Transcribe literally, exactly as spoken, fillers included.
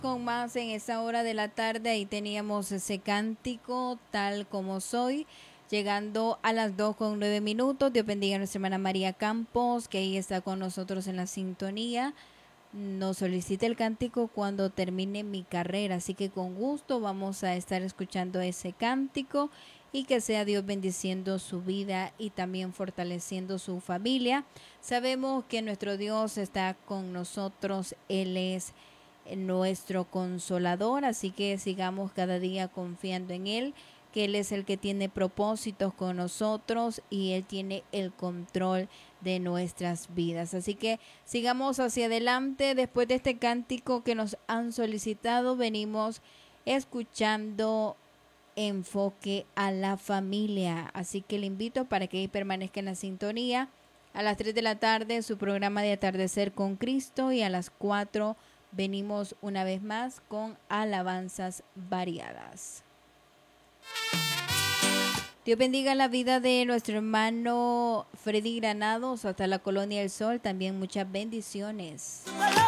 Con más en esa hora de la tarde, ahí teníamos ese cántico, Tal Como Soy, llegando a las dos con nueve minutos. Dios bendiga a nuestra hermana María Campos, que ahí está con nosotros en la sintonía. Nos solicita el cántico cuando termine mi carrera, así que con gusto vamos a estar escuchando ese cántico y que sea Dios bendiciendo su vida y también fortaleciendo su familia. Sabemos que nuestro Dios está con nosotros, Él es nuestro consolador, así que sigamos cada día confiando en Él, que Él es el que tiene propósitos con nosotros y Él tiene el control de nuestras vidas. Así que sigamos hacia adelante. Después de este cántico que nos han solicitado, venimos escuchando Enfoque a la Familia. Así que le invito para que ahí permanezca en la sintonía. A las tres de la tarde su programa de Atardecer con Cristo, y a las cuatro venimos una vez más con alabanzas variadas. Dios bendiga la vida de nuestro hermano Freddy Granados hasta la Colonia del Sol. También muchas bendiciones.